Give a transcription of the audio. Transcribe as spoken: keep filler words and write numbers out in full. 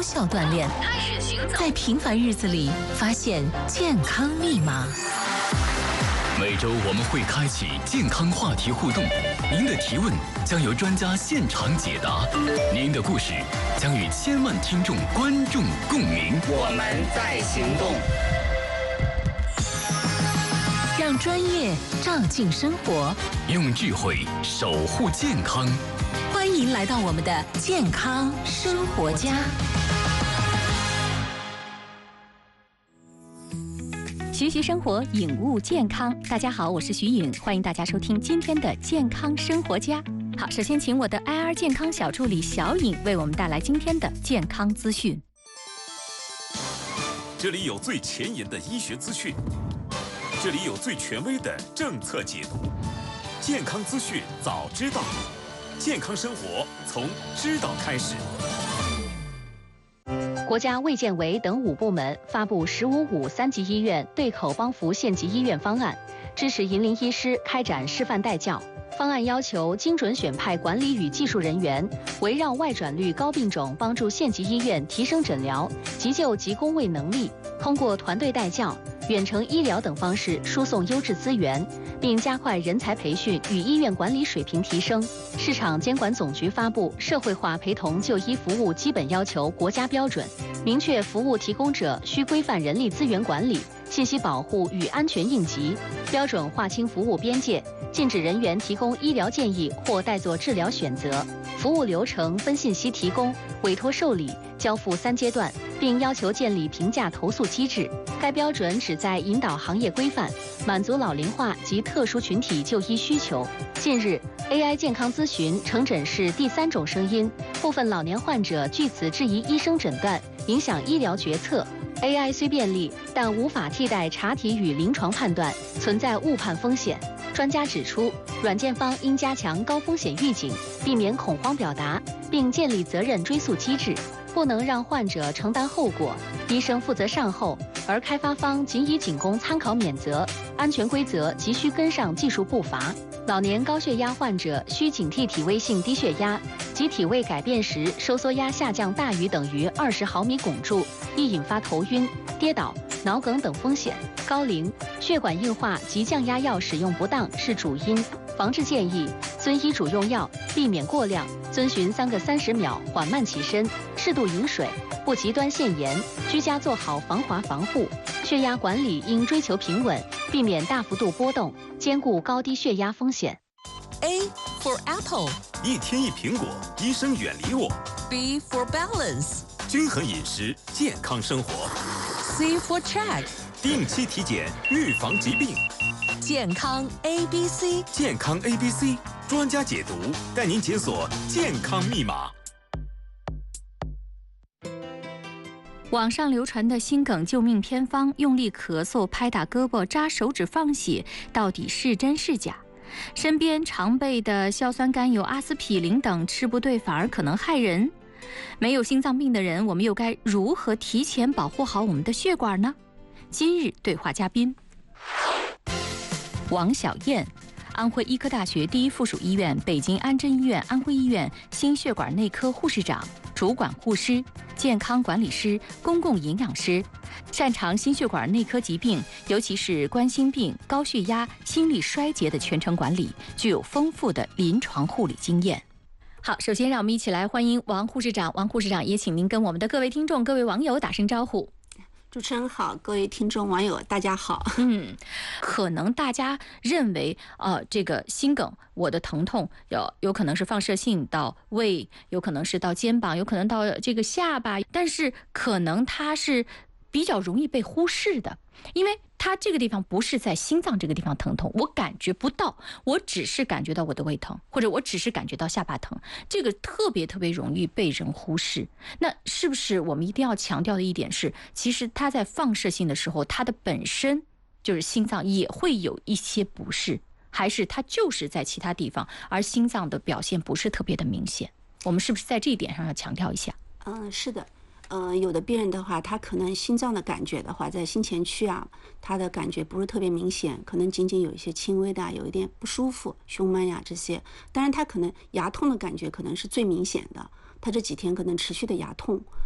效锻炼，在平凡日子里发现健康密码。 每周我们会开启健康话题互动，您的提问将由专家现场解答，您的故事将与千万听众观众共鸣。 我们在行动， 让专业照进生活， 用智慧守护健康。 欢迎来到我们的健康生活家。 学习生活，领悟健康。大家好，我是徐颖，欢迎大家收听今天的健康生活家。好，首先请我的 I R 健康小助理小颖为我们带来今天的健康资讯。 这里有最前沿的医学资讯，这里有最权威的政策解读，健康资讯早知道，健康生活从知道开始。 国家卫健委等五部门发布“十五五”三级医院对口帮扶县级医院方案，支持银陵医师开展示范带教。方案要求精准选派管理与技术人员，围绕外转率高病种，帮助县级医院提升诊疗、急救及工位能力，通过团队带教、远程医疗等方式输送优质资源，并加快人才培训与医院管理水平提升。市场监管总局发布《社会化陪同就医服务基本要求国家标准》，明确服务提供者需规范人力资源管理、信息保护与安全应急，标准划清服务边界，禁止人员提供医疗建议或代做治疗选择，服务流程分信息提供、委托受理、交付三阶段，并要求建立评价投诉机制。该标准旨在引导行业规范，满足老龄化及特殊群体就医需求。近日 A I 健康咨询成诊是第三种声音，部分老年患者据此质疑医生诊断，影响医疗决策。A I 虽便利，但无法替代查体与临床判断，存在误判风险。专家指出，软件方应加强高风险预警，避免恐慌表达，并建立责任追溯机制，不能让患者承担后果，医生负责善后，而开发方仅以仅供参考免责，安全规则急需跟上技术步伐。老年高血压患者需警惕体位性低血压及体位改变时收缩压下降大于等于二十毫米汞柱，易引发头晕、跌倒、脑梗等风险。高龄、血管硬化及降压药使用不当是主因。防治建议：遵医嘱用药，避免过量，遵循三个三十秒缓慢起身，适度饮水，不极端限盐，居家做好防滑防护。血压管理应追求平稳，避免大幅度波动，兼顾高低血压风险。 A for apple， 一天一苹果，医生远离我。 B for balance， 均衡饮食，健康生活。 C for check， 定期体检，预防疾病。 健康 A B C， 健康 A B C 专家解读，带您解锁健康密码。 网上流传的心梗救命偏方，用力咳嗽、拍打胳膊、扎手指放血，到底是真是假？身边常备的硝酸甘油、阿司匹林等吃不对反而可能害人。没有心脏病的人，我们又该如何提前保护好我们的血管呢？今日对话嘉宾王小燕，安徽医科大学第一附属医院、北京安贞医院、安徽医院心血管内科护士长、主管护师、健康管理师、公共营养师，擅长心血管内科疾病，尤其是冠心病、高血压、心力衰竭的全程管理，具有丰富的临床护理经验。好，首先让我们一起来欢迎王护士长。王护士长，也请您跟我们的各位听众、各位网友打声招呼。 主持人好，各位听众网友大家好。 嗯，可能大家认为，呃，这个心梗，我的疼痛有有可能是放射性到胃，有可能是到肩膀，有可能到这个下巴，但是可能它是比较容易被忽视的，因为它这个地方不是在心脏这个地方疼痛，我感觉不到，我只是感觉到我的胃疼，或者我只是感觉到下巴疼，这个特别特别容易被人忽视。那是不是我们一定要强调的一点是，其实它在放射性的时候，它的本身就是心脏也会有一些不适，还是它就是在其他地方，而心脏的表现不是特别的明显？我们是不是在这一点上要强调一下？ 嗯，是的。呃，有的病人的话，他可能心脏的感觉的话，在心前区啊，他的感觉不是特别明显，可能仅仅有一些轻微的、啊，有一点不舒服、胸闷呀这些。当然，他可能牙痛的感觉可能是最明显的，他这几天可能持续的牙痛，